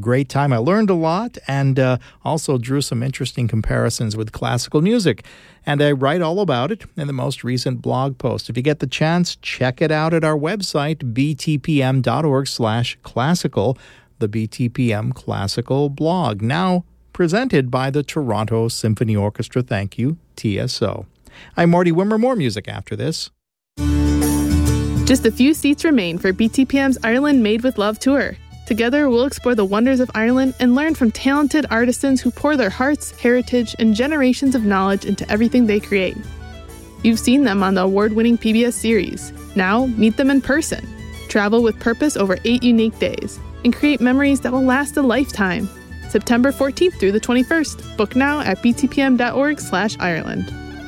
great time. I learned a lot and also drew some interesting comparisons with classical music. And I write all about it in the most recent blog post. If you get the chance, check it out at our website, btpm.org/classical, the BTPM Classical blog, now presented by the Toronto Symphony Orchestra. Thank you, TSO. I'm Marty Wimmer. More music after this. Just a few seats remain for BTPM's Ireland Made with Love tour. Together, we'll explore the wonders of Ireland and learn from talented artisans who pour their hearts, heritage, and generations of knowledge into everything they create. You've seen them on the award-winning PBS series. Now, meet them in person. Travel with purpose over 8 unique days and create memories that will last a lifetime. September 14th through the 21st. Book now at btpm.org/Ireland.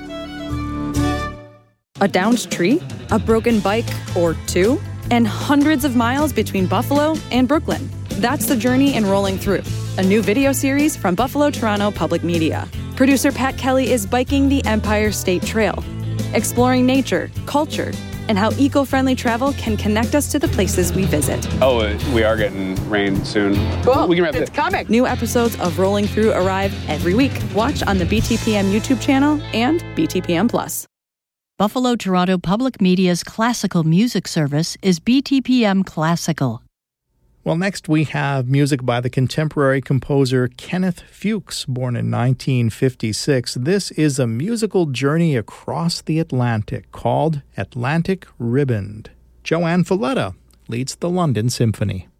A downed tree, a broken bike or two, and hundreds of miles between Buffalo and Brooklyn. That's the journey in Rolling Through, a new video series from Buffalo Toronto Public Media. Producer Pat Kelly is biking the Empire State Trail, exploring nature, culture, and how eco-friendly travel can connect us to the places we visit. Oh, we are getting rain soon. Cool, we can wrap it's coming. New episodes of Rolling Through arrive every week. Watch on the BTPM YouTube channel and BTPM Plus. Buffalo Toronto Public Media's classical music service is BTPM Classical. Well, next we have music by the contemporary composer Kenneth Fuchs, born in 1956. This is a musical journey across the Atlantic called Atlantic Ribboned. Joanne Falletta leads the London Symphony.